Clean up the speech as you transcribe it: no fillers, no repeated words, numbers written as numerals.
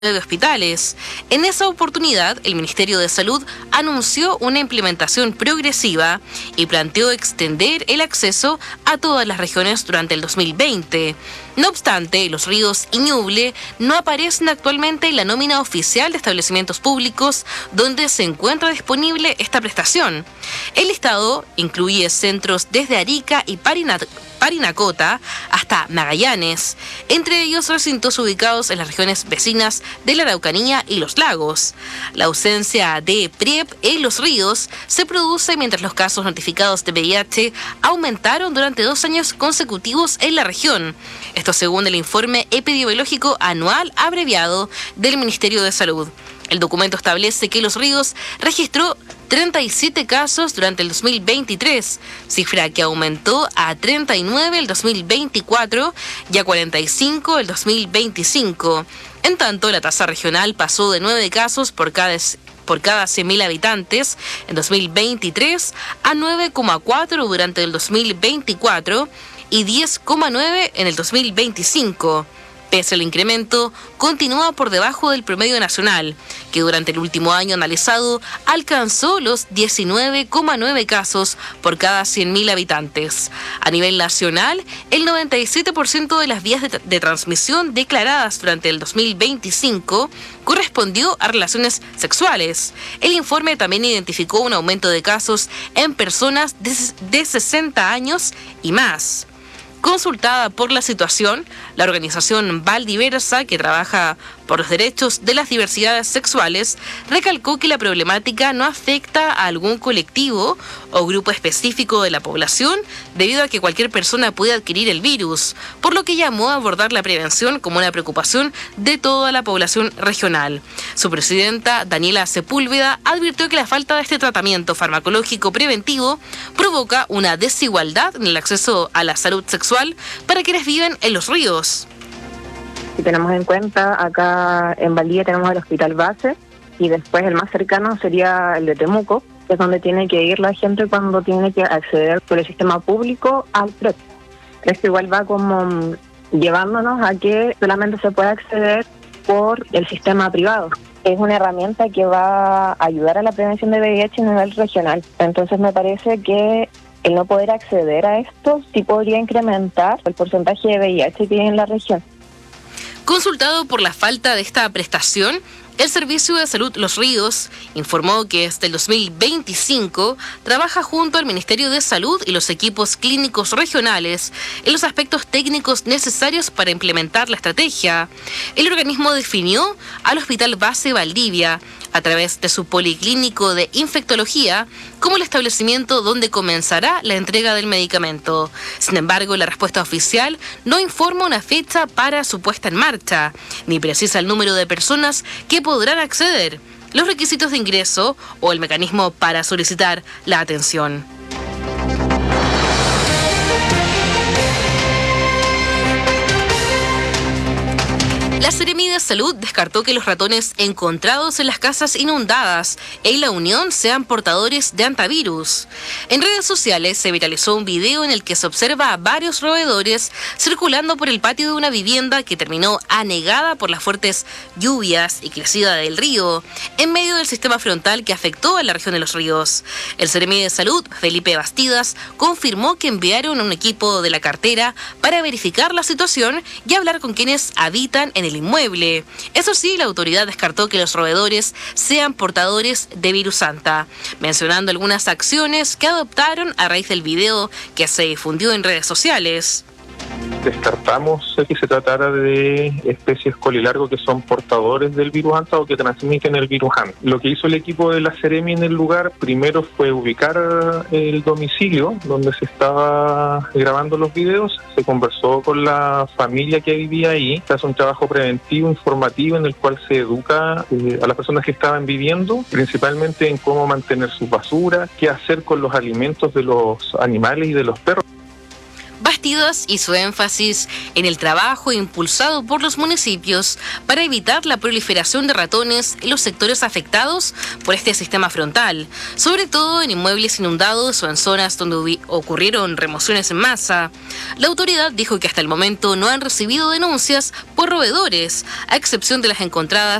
de hospitales. En esa oportunidad, el Ministerio de Salud anunció una implementación progresiva y planteó extender el acceso a todas las regiones durante el 2020. No obstante, Los Ríos y Ñuble no aparecen actualmente en la nómina oficial de establecimientos públicos donde se encuentra disponible esta prestación. El listado incluye centros desde Arica y Parinacota hasta Magallanes, entre ellos recintos ubicados en las regiones vecinas de la Araucanía y los lagos. La ausencia de PrEP en Los Ríos se produce mientras los casos notificados de VIH aumentaron durante 2 años consecutivos en la región. Esto según el informe epidemiológico anual abreviado del Ministerio de Salud. El documento establece que Los Ríos registró 37 casos durante el 2023, cifra que aumentó a 39 el 2024 y a 45 el 2025. En tanto, la tasa regional pasó de 9 casos por cada 100.000 habitantes en 2023 a 9,4 durante el 2024 y 10,9 en el 2025. Pese al incremento, continúa por debajo del promedio nacional, que durante el último año analizado alcanzó los 19,9 casos por cada 100.000 habitantes. A nivel nacional, el 97% de las vías de transmisión declaradas durante el 2025 correspondió a relaciones sexuales. El informe también identificó un aumento de casos en personas de 60 años y más. Consultada por la situación, la organización Valdiversa, que trabaja por los derechos de las diversidades sexuales, recalcó que la problemática no afecta a algún colectivo o grupo específico de la población debido a que cualquier persona puede adquirir el virus, por lo que llamó a abordar la prevención como una preocupación de toda la población regional. Su presidenta, Daniela Sepúlveda, advirtió que la falta de este tratamiento farmacológico preventivo provoca una desigualdad en el acceso a la salud sexual para quienes viven en Los Ríos. Si tenemos en cuenta, acá en Valdivia tenemos el hospital base y después el más cercano sería el de Temuco, que es donde tiene que ir la gente cuando tiene que acceder por el sistema público al PrEP. Esto igual va como llevándonos a que solamente se pueda acceder por el sistema privado. Es una herramienta que va a ayudar a la prevención de VIH a nivel regional. Entonces me parece que el no poder acceder a esto sí podría incrementar el porcentaje de VIH que hay en la región. Consultado por la falta de esta prestación, el Servicio de Salud Los Ríos informó que desde el 2025 trabaja junto al Ministerio de Salud y los equipos clínicos regionales en los aspectos técnicos necesarios para implementar la estrategia. El organismo definió al Hospital Base Valdivia, a través de su policlínico de infectología, como el establecimiento donde comenzará la entrega del medicamento. Sin embargo, la respuesta oficial no informa una fecha para su puesta en marcha, ni precisa el número de personas que podrán acceder, los requisitos de ingreso o el mecanismo para solicitar la atención. La Seremi de Salud descartó que los ratones encontrados en las casas inundadas en La Unión sean portadores de antivirus. En redes sociales se viralizó un video en el que se observa a varios roedores circulando por el patio de una vivienda que terminó anegada por las fuertes lluvias y crecida del río, en medio del sistema frontal que afectó a la región de Los Ríos. El Seremi de Salud, Felipe Bastidas, confirmó que enviaron un equipo de la cartera para verificar la situación y hablar con quienes habitan en el inmueble. Eso sí, la autoridad descartó que los roedores sean portadores de virus Santa, mencionando algunas acciones que adoptaron a raíz del video que se difundió en redes sociales. Descartamos que se tratara de especies colilargo que son portadores del virus Anta o que transmiten el virus Anta. Lo que hizo el equipo de la Seremi en el lugar primero fue ubicar el domicilio donde se estaba grabando los videos, se conversó con la familia que vivía ahí, se hace un trabajo preventivo, informativo en el cual se educa a las personas que estaban viviendo, principalmente en cómo mantener sus basuras, qué hacer con los alimentos de los animales y de los perros. Bastidas hizo énfasis en el trabajo impulsado por los municipios para evitar la proliferación de ratones en los sectores afectados por este sistema frontal, sobre todo en inmuebles inundados o en zonas donde ocurrieron remociones en masa. La autoridad dijo que hasta el momento no han recibido denuncias por roedores, a excepción de las encontradas